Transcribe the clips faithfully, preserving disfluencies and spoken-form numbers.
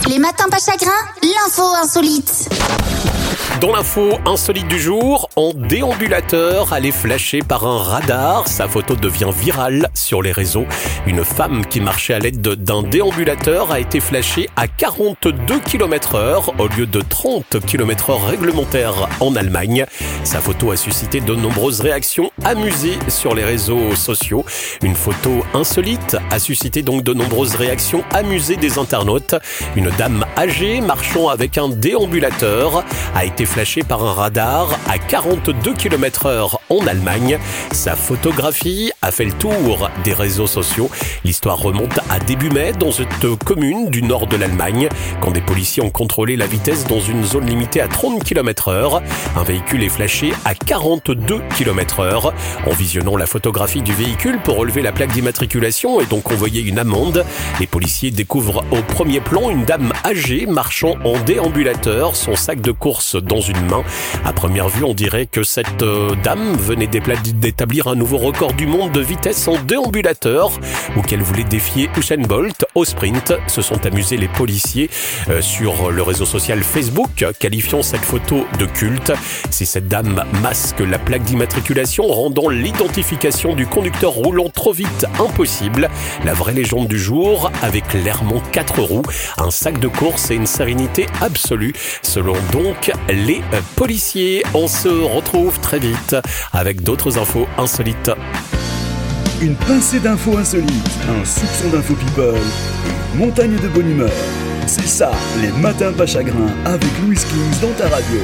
Les matins pas chagrin, l'info insolite. Dans l'info insolite du jour, en déambulateur, elle est flashée par un radar. Sa photo devient virale sur les réseaux. Une femme qui marchait à l'aide d'un déambulateur a été flashée à quarante-deux kilomètres heure au lieu de trente kilomètres heure réglementaires en Allemagne. Sa photo a suscité de nombreuses réactions amusées sur les réseaux sociaux. Une photo insolite a suscité donc de nombreuses réactions amusées des internautes. Une dame âgée marchant avec un déambulateur a été flashée par un radar à quarante-deux kilomètres heure en Allemagne. Sa photographie a fait le tour des réseaux sociaux. L'histoire remonte à début mai dans cette commune du nord de l'Allemagne, quand des policiers ont contrôlé la vitesse dans une zone limitée à trente kilomètres heure. Un véhicule est flashé à quarante-deux kilomètres heure. En visionnant la photographie du véhicule pour relever la plaque d'immatriculation et donc envoyer une amende, les policiers découvrent au premier plan une dame âgée marchant en déambulateur, son sac de course dans une main. À première vue, on dirait que cette euh, dame venait d'établir un nouveau record du monde de vitesse en déambulateur ou qu'elle voulait défier Usain Bolt au sprint. Se sont amusés les policiers euh, sur le réseau social Facebook, qualifiant cette photo de culte. Si cette dame masque la plaque d'immatriculation, rendant l'identification du conducteur roulant trop vite impossible. La vraie légende du jour, avec clairement quatre roues, un sac de course et une sérénité absolue, selon donc les policiers. On se retrouve très vite avec d'autres infos insolites. Une pincée d'infos insolites, un soupçon d'infos people, une montagne de bonne humeur. C'est ça, les matins pas chagrins avec Louis Kings dans ta radio.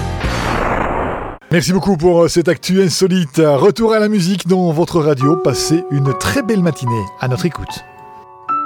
Merci beaucoup pour cette actu insolite. Retour à la musique dans votre radio. Passez une très belle matinée à notre écoute.